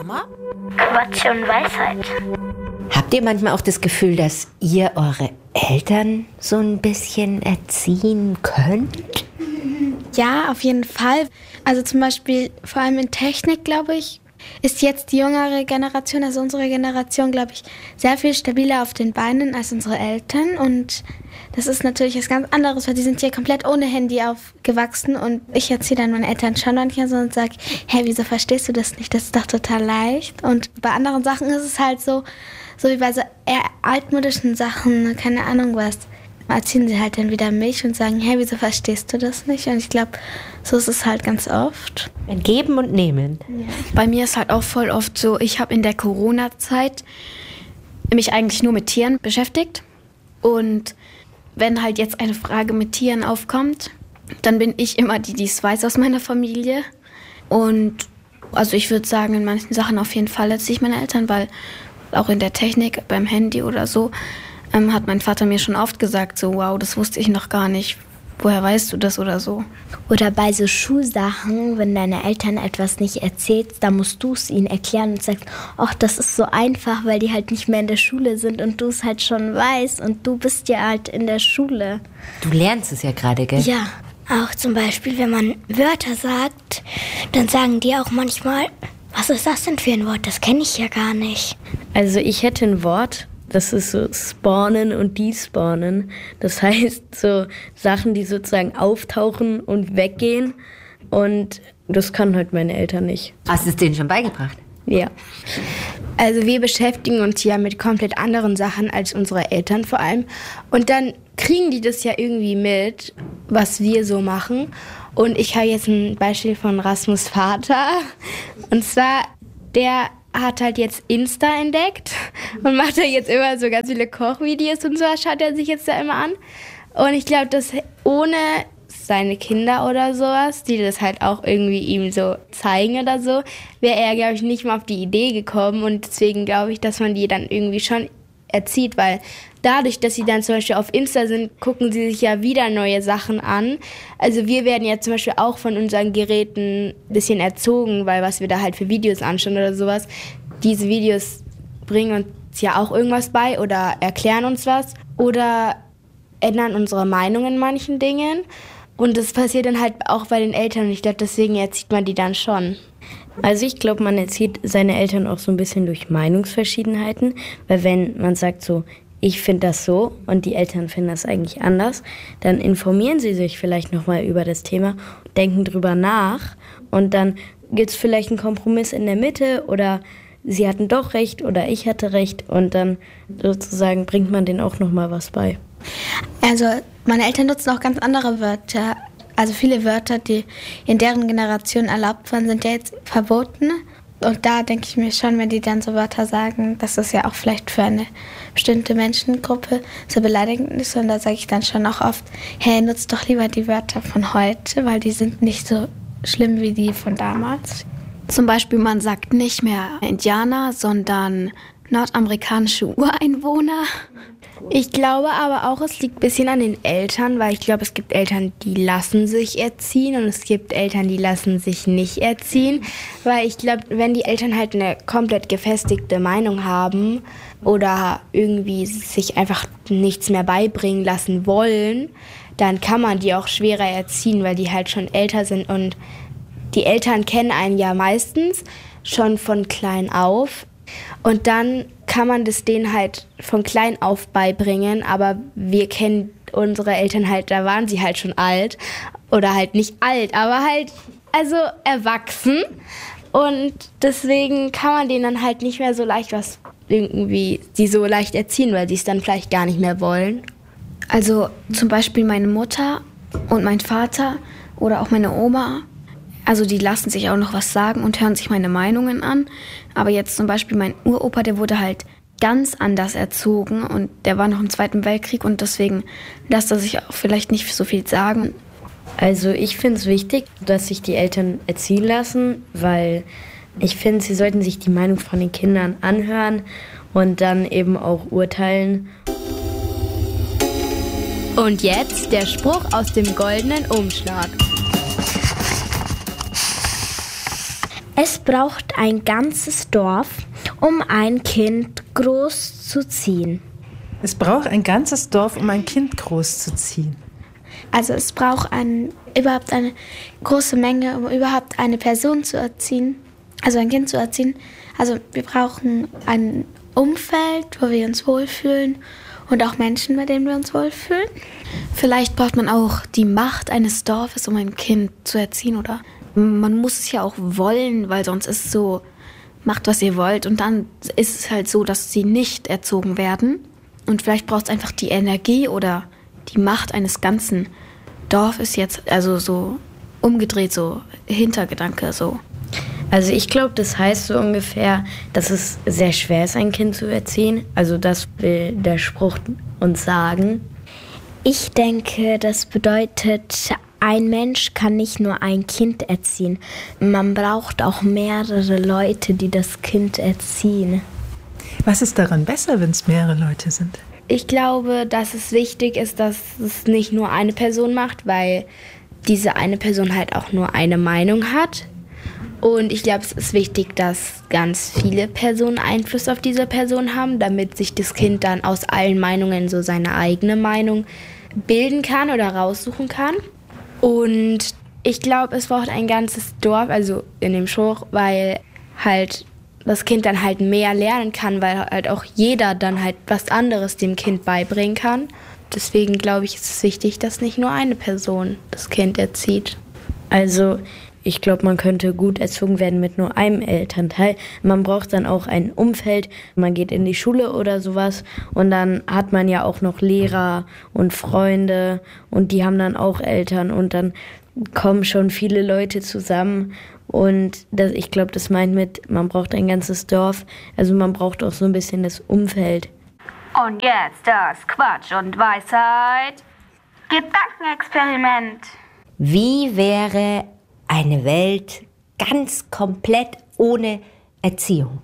Mama? Quatsch und Weisheit. Habt ihr manchmal auch das Gefühl, dass ihr eure Eltern so ein bisschen erziehen könnt? Ja, auf jeden Fall. Also zum Beispiel, vor allem in Technik, glaube ich, ist jetzt die jüngere Generation, also unsere Generation, glaube ich, sehr viel stabiler auf den Beinen als unsere Eltern. Und das ist natürlich was ganz anderes, weil die sind hier komplett ohne Handy aufgewachsen. Und ich erzähle dann meinen Eltern schon manchmal so und sage, hey, wieso verstehst du das nicht? Das ist doch total leicht. Und bei anderen Sachen ist es halt so wie bei so eher altmodischen Sachen, keine Ahnung was, erziehen sie halt dann wieder mich und sagen, hey, wieso verstehst du das nicht? Und ich glaube, so ist es halt ganz oft. Ein Geben und Nehmen. Ja. Bei mir ist halt auch voll oft so, ich habe in der Corona-Zeit mich eigentlich nur mit Tieren beschäftigt. Und wenn halt jetzt eine Frage mit Tieren aufkommt, dann bin ich immer die es weiß aus meiner Familie. Und also ich würde sagen, in manchen Sachen auf jeden Fall erziehe ich meine Eltern, weil auch in der Technik, beim Handy oder so, hat mein Vater mir schon oft gesagt, so wow, das wusste ich noch gar nicht, woher weißt du das oder so. Oder bei so Schulsachen, wenn deine Eltern etwas nicht erzählst, dann musst du es ihnen erklären und sagst, ach, das ist so einfach, weil die halt nicht mehr in der Schule sind und du es halt schon weißt und du bist ja halt in der Schule. Du lernst es ja gerade, gell? Ja, auch zum Beispiel, wenn man Wörter sagt, dann sagen die auch manchmal, was ist das denn für ein Wort, das kenne ich ja gar nicht. Also ich hätte ein Wort, das ist so spawnen und despawnen. Das heißt so Sachen, die sozusagen auftauchen und weggehen. Und das kann halt meine Eltern nicht. Hast du es denen schon beigebracht? Ja. Also wir beschäftigen uns ja mit komplett anderen Sachen als unsere Eltern vor allem. Und dann kriegen die das ja irgendwie mit, was wir so machen. Und ich habe jetzt ein Beispiel von Rasmus Vater. Und zwar, der hat halt jetzt Insta entdeckt und macht da jetzt immer so ganz viele Kochvideos und so, schaut er sich jetzt da immer an. Und ich glaube, dass ohne seine Kinder oder sowas, die das halt auch irgendwie ihm so zeigen oder so, wäre er, glaube ich, nicht mal auf die Idee gekommen. Und deswegen glaube ich, dass man die dann irgendwie schon erzieht, weil dadurch, dass sie dann zum Beispiel auf Insta sind, gucken sie sich ja wieder neue Sachen an. Also wir werden ja zum Beispiel auch von unseren Geräten ein bisschen erzogen, weil was wir da halt für Videos anschauen oder sowas, diese Videos bringen uns ja auch irgendwas bei oder erklären uns was oder ändern unsere Meinung in manchen Dingen. Und das passiert dann halt auch bei den Eltern. Ich glaube, deswegen erzieht man die dann schon. Also ich glaube, man erzieht seine Eltern auch so ein bisschen durch Meinungsverschiedenheiten, weil wenn man sagt so, ich finde das so und die Eltern finden das eigentlich anders, dann informieren sie sich vielleicht nochmal über das Thema, denken drüber nach und dann gibt es vielleicht einen Kompromiss in der Mitte oder sie hatten doch recht oder ich hatte recht und dann sozusagen bringt man denen auch nochmal was bei. Also meine Eltern nutzen auch ganz andere Wörter. Also viele Wörter, die in deren Generation erlaubt waren, sind ja jetzt verboten. Und da denke ich mir schon, wenn die dann so Wörter sagen, dass das ja auch vielleicht für eine bestimmte Menschengruppe so beleidigend ist. Und da sage ich dann schon auch oft, hey, nutzt doch lieber die Wörter von heute, weil die sind nicht so schlimm wie die von damals. Zum Beispiel, man sagt nicht mehr Indianer, sondern nordamerikanische Ureinwohner. Ich glaube aber auch, es liegt ein bisschen an den Eltern, weil ich glaube, es gibt Eltern, die lassen sich erziehen und es gibt Eltern, die lassen sich nicht erziehen. Weil ich glaube, wenn die Eltern halt eine komplett gefestigte Meinung haben oder irgendwie sich einfach nichts mehr beibringen lassen wollen, dann kann man die auch schwerer erziehen, weil die halt schon älter sind. Und die Eltern kennen einen ja meistens schon von klein auf. Und dann kann man das denen halt von klein auf beibringen, aber wir kennen unsere Eltern halt, da waren sie halt schon alt oder halt nicht alt, aber halt also erwachsen und deswegen kann man denen dann halt nicht mehr so leicht was irgendwie, die so leicht erziehen, weil sie es dann vielleicht gar nicht mehr wollen. Also zum Beispiel meine Mutter und mein Vater oder auch meine Oma, also die lassen sich auch noch was sagen und hören sich meine Meinungen an. Aber jetzt zum Beispiel mein Uropa, der wurde halt ganz anders erzogen und der war noch im Zweiten Weltkrieg und deswegen lässt er sich auch vielleicht nicht so viel sagen. Also ich finde es wichtig, dass sich die Eltern erziehen lassen, weil ich finde, sie sollten sich die Meinung von den Kindern anhören und dann eben auch urteilen. Und jetzt der Spruch aus dem goldenen Umschlag. Es braucht ein ganzes Dorf, um ein Kind großzuziehen. Es braucht ein ganzes Dorf, um ein Kind großzuziehen. Also es braucht überhaupt eine große Menge, um überhaupt eine Person zu erziehen, also ein Kind zu erziehen. Also wir brauchen ein Umfeld, wo wir uns wohlfühlen und auch Menschen, mit denen wir uns wohlfühlen. Vielleicht braucht man auch die Macht eines Dorfes, um ein Kind zu erziehen. Oder man muss es ja auch wollen, weil sonst ist es so, macht, was ihr wollt. Und dann ist es halt so, dass sie nicht erzogen werden. Und vielleicht braucht es einfach die Energie oder die Macht eines ganzen Dorfes jetzt, also so umgedreht, so Hintergedanke, so. Also ich glaube, das heißt so ungefähr, dass es sehr schwer ist, ein Kind zu erziehen. Also das will der Spruch uns sagen. Ich denke, das bedeutet, ein Mensch kann nicht nur ein Kind erziehen. Man braucht auch mehrere Leute, die das Kind erziehen. Was ist daran besser, wenn es mehrere Leute sind? Ich glaube, dass es wichtig ist, dass es nicht nur eine Person macht, weil diese eine Person halt auch nur eine Meinung hat. Und ich glaube, es ist wichtig, dass ganz viele Personen Einfluss auf diese Person haben, damit sich das Kind dann aus allen Meinungen so seine eigene Meinung bilden kann oder raussuchen kann. Und ich glaube, es braucht ein ganzes Dorf, also in dem Spruch, weil halt das Kind dann halt mehr lernen kann, weil halt auch jeder dann halt was anderes dem Kind beibringen kann. Deswegen glaube ich, ist es wichtig, dass nicht nur eine Person das Kind erzieht. Also ich glaube, man könnte gut erzogen werden mit nur einem Elternteil. Man braucht dann auch ein Umfeld. Man geht in die Schule oder sowas und dann hat man ja auch noch Lehrer und Freunde und die haben dann auch Eltern und dann kommen schon viele Leute zusammen. Und ich glaube, das meint mit, man braucht ein ganzes Dorf. Also man braucht auch so ein bisschen das Umfeld. Und jetzt das Quatsch und Weisheit Gedankenexperiment. Wie wäre eine Welt ganz komplett ohne Erziehung?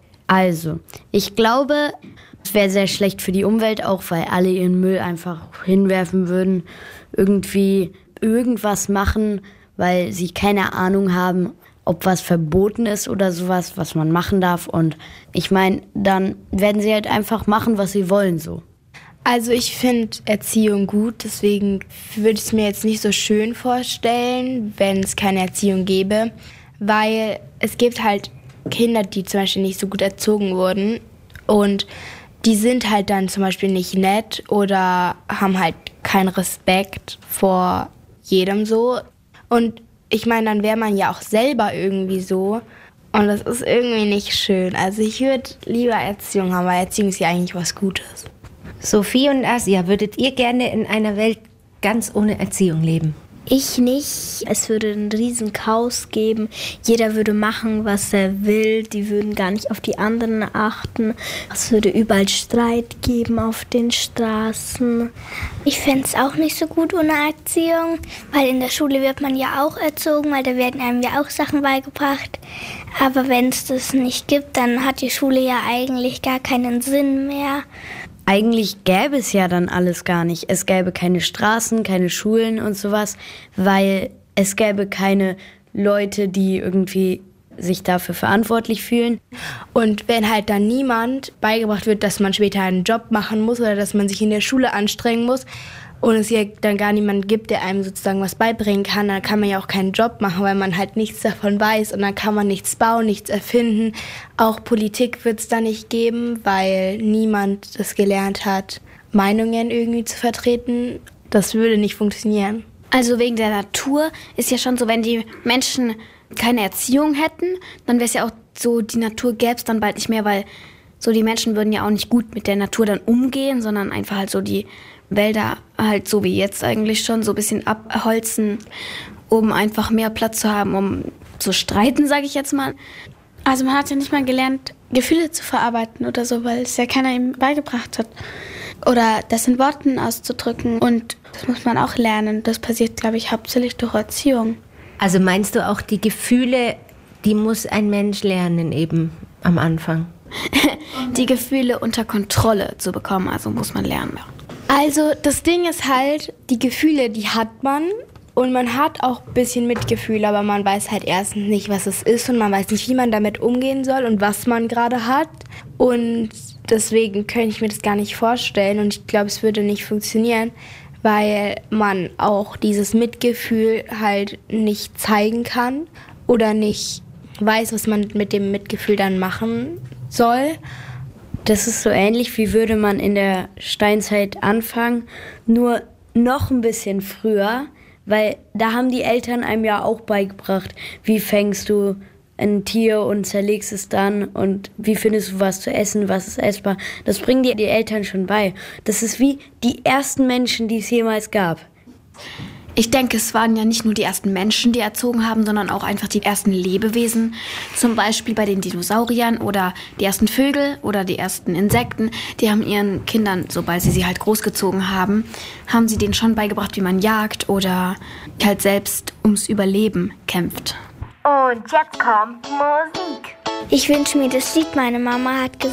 Also, ich glaube, es wäre sehr schlecht für die Umwelt, auch weil alle ihren Müll einfach hinwerfen würden, irgendwie irgendwas machen, weil sie keine Ahnung haben, ob was verboten ist oder sowas, was man machen darf. Und ich meine, dann werden sie halt einfach machen, was sie wollen, so. Also ich finde Erziehung gut, deswegen würde ich es mir jetzt nicht so schön vorstellen, wenn es keine Erziehung gäbe, weil es gibt halt Kinder, die zum Beispiel nicht so gut erzogen wurden und die sind halt dann zum Beispiel nicht nett oder haben halt keinen Respekt vor jedem so. Und ich meine, dann wäre man ja auch selber irgendwie so und das ist irgendwie nicht schön. Also ich würde lieber Erziehung haben, weil Erziehung ist ja eigentlich was Gutes. Sophie und Asia, würdet ihr gerne in einer Welt ganz ohne Erziehung leben? Ich nicht. Es würde einen riesen Chaos geben. Jeder würde machen, was er will. Die würden gar nicht auf die anderen achten. Es würde überall Streit geben auf den Straßen. Ich fände es auch nicht so gut ohne Erziehung, weil in der Schule wird man ja auch erzogen, weil da werden einem ja auch Sachen beigebracht. Aber wenn es das nicht gibt, dann hat die Schule ja eigentlich gar keinen Sinn mehr. Eigentlich gäbe es ja dann alles gar nicht. Es gäbe keine Straßen, keine Schulen und sowas, weil es gäbe keine Leute, die irgendwie sich dafür verantwortlich fühlen. Und wenn halt dann niemand beigebracht wird, dass man später einen Job machen muss oder dass man sich in der Schule anstrengen muss und es ja dann gar niemanden gibt, der einem sozusagen was beibringen kann, dann kann man ja auch keinen Job machen, weil man halt nichts davon weiß und dann kann man nichts bauen, nichts erfinden. Auch Politik wird es da nicht geben, weil niemand das gelernt hat, Meinungen irgendwie zu vertreten. Das würde nicht funktionieren. Also wegen der Natur ist ja schon so, wenn die Menschen keine Erziehung hätten, dann wäre es ja auch so, die Natur gäbe es dann bald nicht mehr, weil so die Menschen würden ja auch nicht gut mit der Natur dann umgehen, sondern einfach halt so die Wälder halt so wie jetzt eigentlich schon so ein bisschen abholzen, um einfach mehr Platz zu haben, um zu streiten, sage ich jetzt mal. Also man hat ja nicht mal gelernt, Gefühle zu verarbeiten oder so, weil es ja keiner ihm beigebracht hat. Oder das in Worten auszudrücken und das muss man auch lernen. Das passiert, glaube ich, hauptsächlich durch Erziehung. Also meinst du auch die Gefühle, die muss ein Mensch lernen eben am Anfang? Die Gefühle unter Kontrolle zu bekommen, also muss man lernen. Also das Ding ist halt, die Gefühle, die hat man Und man hat auch ein bisschen Mitgefühl, aber man weiß halt erstens nicht, was es ist und man weiß nicht, wie man damit umgehen soll und was man gerade hat. Und deswegen könnte ich mir das gar nicht vorstellen und ich glaube, es würde nicht funktionieren, weil man auch dieses Mitgefühl halt nicht zeigen kann oder nicht weiß, was man mit dem Mitgefühl dann machen soll. Das ist so ähnlich, wie würde man in der Steinzeit anfangen, nur noch ein bisschen früher, weil da haben die Eltern einem ja auch beigebracht, wie fängst du ein Tier und zerlegst es dann und wie findest du was zu essen, was ist essbar. Das bringen dir die Eltern schon bei. Das ist wie die ersten Menschen, die es jemals gab. Ich denke, es waren ja nicht nur die ersten Menschen, die erzogen haben, sondern auch einfach die ersten Lebewesen. Zum Beispiel bei den Dinosauriern oder die ersten Vögel oder die ersten Insekten. Die haben ihren Kindern, sobald sie halt großgezogen haben, haben sie denen schon beigebracht, wie man jagt oder halt selbst ums Überleben kämpft. Und jetzt kommt Musik. Ich wünsche mir das Lied. Meine Mama hat gesagt,